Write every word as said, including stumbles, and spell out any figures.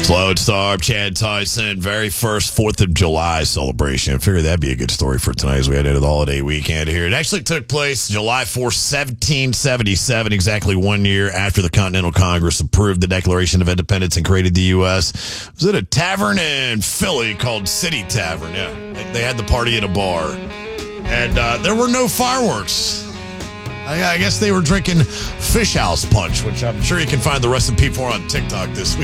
Lone Star, Chad Tyson, very first fourth of July celebration. I figured that'd be a good story for tonight as we head into the holiday weekend here. It actually took place July fourth, seventeen seventy-seven, exactly one year after the Continental Congress approved the Declaration of Independence and created the U S It was at a tavern in Philly called City Tavern. Yeah, they had the party at a bar. And uh, there were no fireworks. I, I guess they were drinking Fish House Punch, which I'm sure you can find the recipe for on TikTok this week.